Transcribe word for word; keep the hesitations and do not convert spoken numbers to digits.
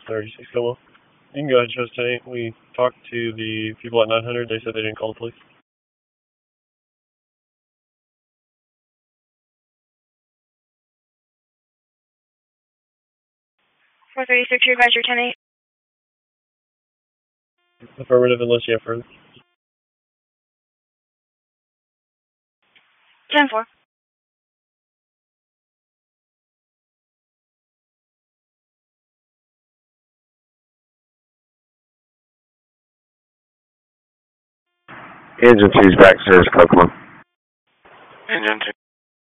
thirty-six Como. You can go ahead and trust ten eight. We talked to the people at nine hundred. They said they didn't call the police. four thirty-six, your advisor, ten eight. Affirmative, unless you have further. ten four. Engine two's back, service, Kokomo. Engine two.